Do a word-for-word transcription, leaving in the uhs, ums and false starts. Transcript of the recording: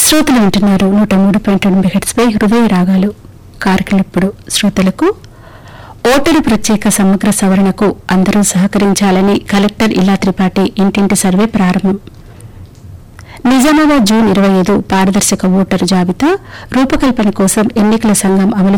శ్రోతలు వింటున్నారు నూట మూడు పాయింట్ రెండు మెగాహెర్ట్జ్ పై హృదయ రాగాలు కార్యక్రమప్పుడు శ్రోతలకు ఓటరు ప్రత్యేక సమగ్ర సవరణకు అందరూ సహకరించాలని కలెక్టర్ ఇలా త్రిపాఠి ఇంటింటి సర్వే ప్రారంభం. నిజామాబాద్ జూన్ ఇరవై ఐదు పారదర్శక ఓటరు జాబితా రూపకల్పన కోసం ఎన్నికల సంఘం అమలు